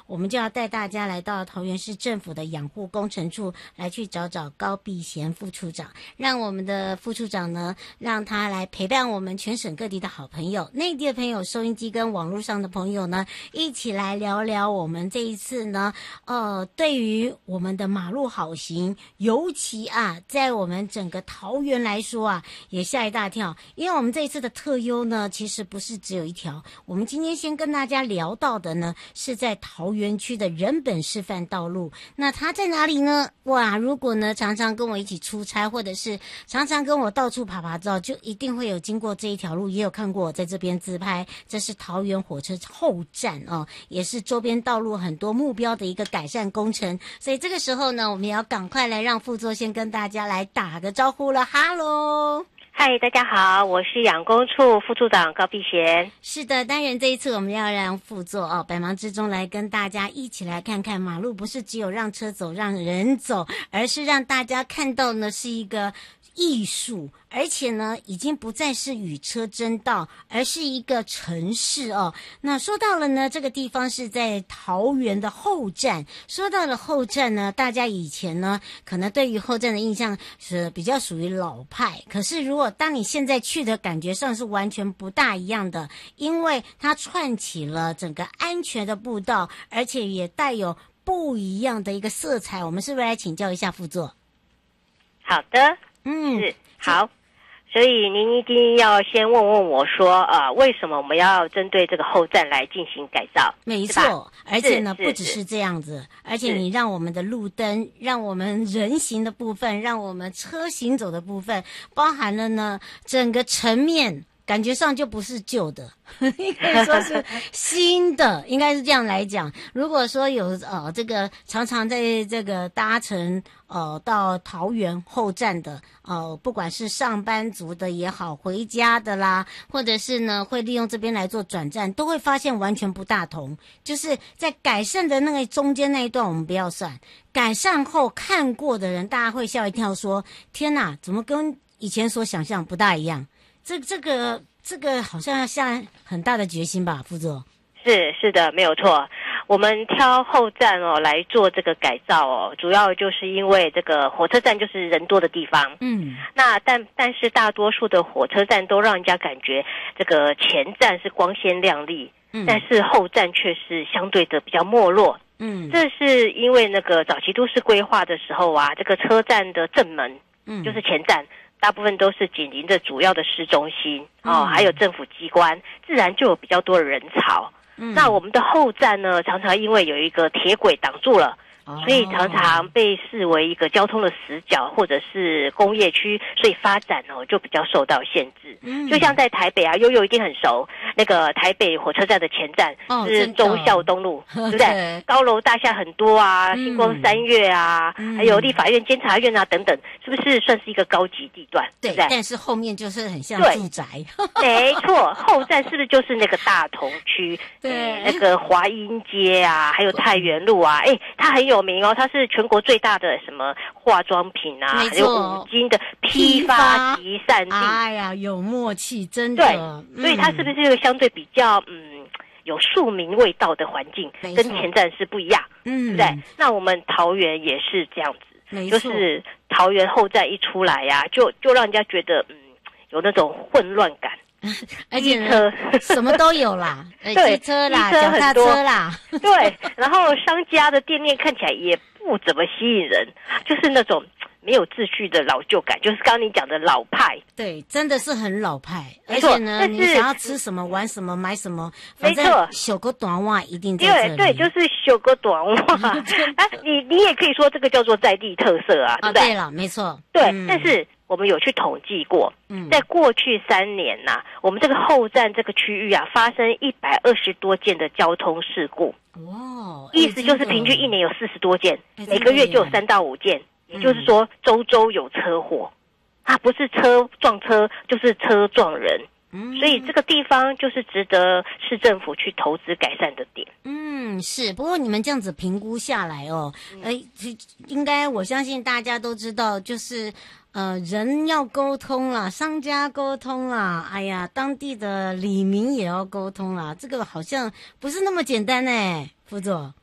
我们就要带大家来到桃园市政府的养护工程处来去找高碧贤副处长，让我们的副处长呢，让他来陪伴我们全省各地的好朋友、内地的朋友、收音机跟网络上的朋友呢，一起来聊聊我们这一次呢，对于我们的马路好行，尤其在我们整个桃园来说也吓一大跳，因为我们这一次的特优呢，其实不是只有一条。我们今天先跟大家聊到的呢，是在桃园区的人本示范道路。那它在哪里呢？哇，如果呢常常跟我一起出差，或者是常常跟我到处爬照，就一定会有经过这一条路，也有看过我在这边自拍。这是桃园火车后站也是周边道路很多目标的一个改善工程。所以这个时候呢，我们也要赶快来让副座先跟大家来打个招呼了。哈喽， 嗨，大家好，我是养工处副处长高碧贤。 是的，当然这一次我们要让副座百忙之中来跟大家一起来看看马路，不是只有让车走让人走，而是让大家看到呢是一个艺术，而且呢已经不再是与车争道，而是一个城市那说到了呢，这个地方是在桃园的后站。说到了后站呢，大家以前呢可能对于后站的印象是比较属于老派，可是如果当你现在去的感觉上是完全不大一样的，因为它串起了整个安全的步道，而且也带有不一样的一个色彩。我们是不是来请教一下副座？ 好的，是好。所以您一定要先问问我说，为什么我们要针对这个后站来进行改造？ 没错，而且呢，不只是这样子，而且你让我们的路灯，让我们人行的部分，让我们车行走的部分，包含了呢整个层面，感觉上就不是旧的，应该说是新的，应该是这样来讲。如果说有这个常常在这个搭乘到桃园后站的不管是上班族的也好，回家的啦，或者是呢会利用这边来做转站，都会发现完全不大同。就是在改善的那个中间那一段我们不要算，改善后看过的人大家会吓一跳说，天哪，怎么跟以前所想象不大一样。这个好像要下很大的决心吧，副座？ 是的，没有错。我们挑后站来做这个改造主要就是因为这个火车站就是人多的地方。那但是大多数的火车站都让人家感觉这个前站是光鲜亮丽，但是后站却是相对的比较没落。这是因为那个早期都市规划的时候这个车站的正门，就是前站，大部分都是紧邻着主要的市中心还有政府机关，自然就有比较多的人潮。那我们的后站呢，常常因为有一个铁轨挡住了，所以常常被视为一个交通的死角或者是工业区，所以发展就比较受到限制。就像在台北悠悠一定很熟，那个台北火车站的前站是忠孝东路，对不对？高楼大厦很多星光三月还有立法院监察院等等，是不是算是一个高级地段？对不对？ 但是后面就是很像住宅。 没错，后站是不是就是那个大同区？对，那个华阴街还有太原路它很有名它是全国最大的什么化妆品还有五金的批发集散地。 哎呀，有默契，真的。 对，所以它是不是一个相对比较有庶民味道的环境，跟前站是不一样，对不对？那我们桃园也是这样子，就是桃园后站一出来就让人家觉得有那种混乱感。 而且呢什么都有啦，机车啦，脚踏车啦， 对，然后商家的店面看起来也不怎么吸引人，就是那种没有秩序的老旧感，就是刚刚你讲的老派。 对，真的是很老派。而且呢，你想要吃什么、玩什么、买什么，反正小个短袜一定在这里。 对，就是小个短袜。你也可以说这个叫做在地特色对不对？ 对了，没错。 对，但是我们有去统计过，在过去3年我们这个后站这个区域发生120多件的交通事故。 哇， 意思就是平均1年有40多件，每个月就有3到5件，也就是说周有车祸不是车撞车就是车撞人。所以这个地方就是值得市政府去投资改善的点。 是。不过你们这样子评估下来应该我相信大家都知道，就是人要沟通啦，商家沟通啦，哎呀，当地的里民也要沟通啦，这个好像不是那么简单副座。